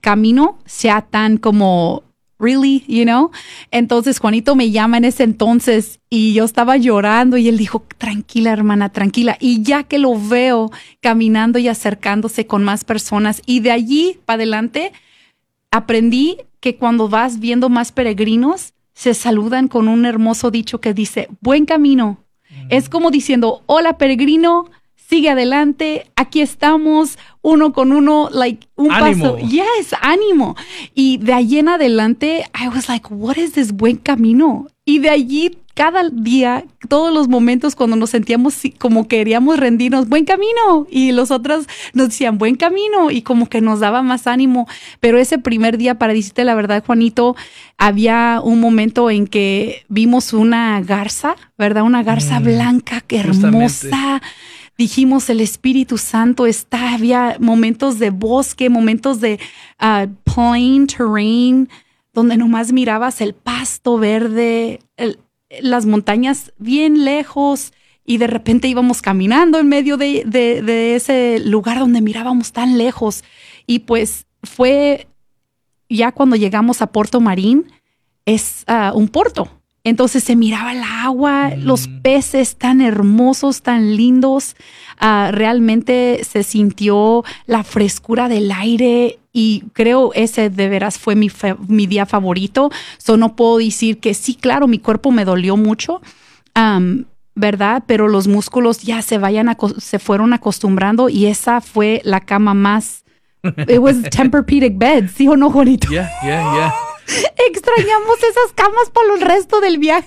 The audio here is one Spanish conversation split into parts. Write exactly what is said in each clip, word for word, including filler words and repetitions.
camino sea tan como, really, you know? Entonces Juanito me llama en ese entonces y yo estaba llorando y él dijo, tranquila hermana, tranquila. Y ya que lo veo caminando y acercándose con más personas y de allí para adelante aprendí que cuando vas viendo más peregrinos se saludan con un hermoso dicho que dice, buen camino. Mm. Es como diciendo, hola peregrino, sigue adelante, aquí estamos, uno con uno, like, un ánimo. paso. Yes, ánimo. Y de allí en adelante, I was like, what is this buen camino? Y de allí, cada día, todos los momentos cuando nos sentíamos como queríamos rendirnos, buen camino. Y los otros nos decían, buen camino. Y como que nos daba más ánimo. Pero ese primer día, para decirte la verdad, Juanito, había un momento en que vimos una garza, ¿verdad? Una garza mm, blanca, que hermosa. Justamente. Dijimos, el Espíritu Santo está, había momentos de bosque, momentos de uh, plain terrain, donde nomás mirabas el pasto verde, el, las montañas bien lejos, y de repente íbamos caminando en medio de, de, de ese lugar donde mirábamos tan lejos. Y pues fue, ya cuando llegamos a Puerto Marín, es uh, un puerto. Entonces se miraba el agua, mm. los peces tan hermosos, tan lindos. Uh, realmente se sintió la frescura del aire y creo ese de veras fue mi, fe, mi día favorito. So no puedo decir que sí, claro, mi cuerpo me dolió mucho, um, ¿verdad? Pero los músculos ya se, vayan a, se fueron acostumbrando y esa fue la cama más... It was Tempur-Pedic bed, ¿sí o no, Juanito? Yeah, yeah, yeah. Extrañamos esas camas para el resto del viaje,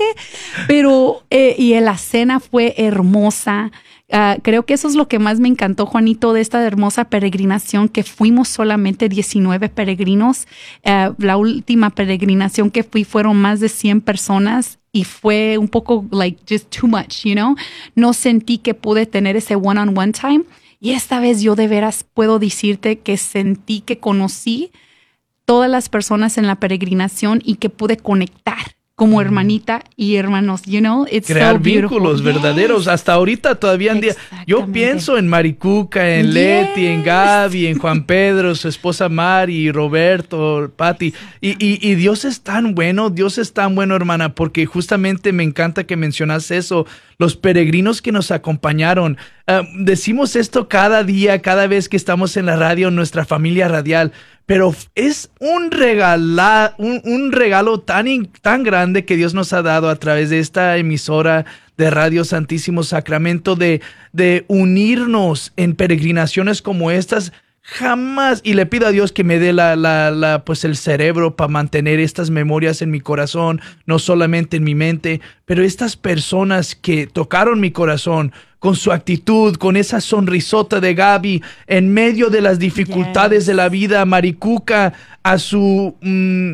pero eh, y la cena fue hermosa. Uh, creo que eso es lo que más me encantó, Juanito, de esta hermosa peregrinación, que fuimos solamente diecinueve peregrinos. Uh, la última peregrinación que fui fueron más de cien personas y fue un poco like just too much, you know. No sentí que pude tener ese one-on-one time y esta vez yo de veras puedo decirte que sentí que conocí todas las personas en la peregrinación y que pude conectar como hermanita y hermanos, you know, it's crear so vínculos verdaderos. Yes. Hasta ahorita todavía en día. Yo pienso en Maricuca, en yes. Leti, en Gaby, en Juan Pedro, su esposa Mari, Roberto, Patti. Y, y, y Dios es tan bueno, Dios es tan bueno, hermana, porque justamente me encanta que mencionas eso. Los peregrinos que nos acompañaron. Uh, decimos esto cada día, cada vez que estamos en la radio, nuestra familia radial. Pero es un, regala, un, un regalo tan, tan grande que Dios nos ha dado a través de esta emisora de Radio Santísimo Sacramento de, de unirnos en peregrinaciones como estas. Jamás, y le pido a Dios que me dé la, la, la, pues el cerebro para mantener estas memorias en mi corazón, no solamente en mi mente, pero estas personas que tocaron mi corazón con su actitud, con esa sonrisota de Gaby, en medio de las dificultades yes. de la vida, Maricuca, a su... Mm,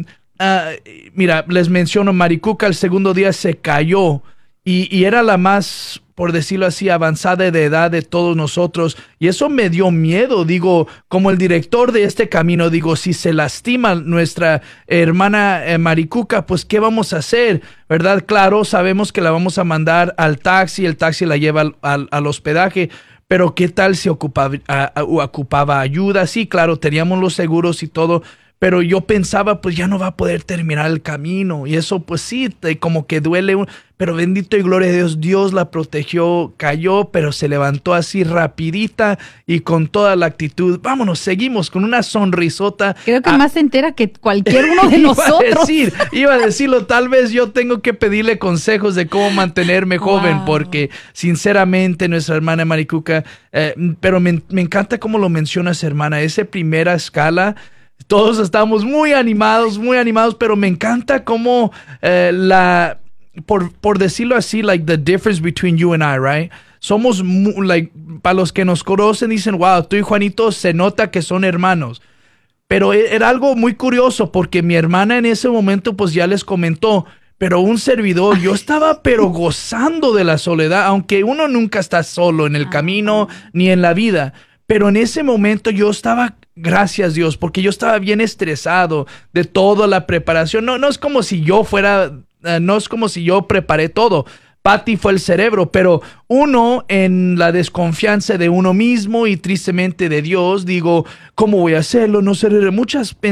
uh, mira, les menciono, Maricuca el segundo día se cayó y, y era la más, por decirlo así, avanzada de edad de todos nosotros. Y eso me dio miedo, digo, como el director de este camino, digo, si se lastima nuestra hermana eh, Maricuca, pues, ¿qué vamos a hacer? ¿Verdad? Claro, sabemos que la vamos a mandar al taxi, el taxi la lleva al, al, al hospedaje, pero ¿qué tal si ocupaba, a, a, ocupaba ayuda? Sí, claro, teníamos los seguros y todo, pero yo pensaba, pues ya no va a poder terminar el camino. Y eso, pues sí, te, como que duele. Un, pero bendito y gloria a Dios, Dios la protegió, cayó, pero se levantó así rapidita y con toda la actitud. Vámonos, seguimos con una sonrisota. Creo que ah, más se entera que cualquier uno de nosotros. Iba a decir, iba a decirlo, tal vez yo tengo que pedirle consejos de cómo mantenerme joven, wow. porque sinceramente nuestra hermana Maricuca, eh, pero me, me encanta cómo lo mencionas, hermana, esa primera escala. Todos estamos muy animados, muy animados, pero me encanta cómo eh, la, por, por decirlo así, like the difference between you and I, right? Somos, like, para los que nos conocen dicen, wow, tú y Juanito se nota que son hermanos. Pero era algo muy curioso porque mi hermana en ese momento pues ya les comentó, pero un servidor, yo estaba pero gozando de la soledad, aunque uno nunca está solo en el camino ni en la vida. Pero en ese momento yo estaba, gracias Dios, porque yo estaba bien estresado de toda la preparación. No, no es como si yo fuera, uh, no es como si yo preparé todo. Patti fue el cerebro, pero uno en la desconfianza de uno mismo y tristemente de Dios, digo, ¿cómo voy a hacerlo? No sé, muchas